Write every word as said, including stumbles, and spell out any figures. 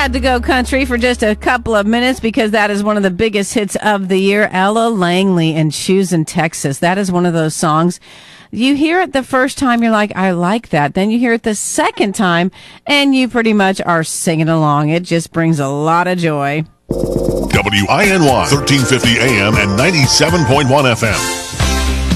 had to go country for just a couple of minutes because that is one of the biggest hits of the year. Ella Langley and Shoes in Texas. That is one of those songs. You hear it the first time, you're like, I like that. Then you hear it the second time, and you pretty much are singing along. It just brings a lot of joy. W I N Y, thirteen fifty A M and ninety-seven point one F M.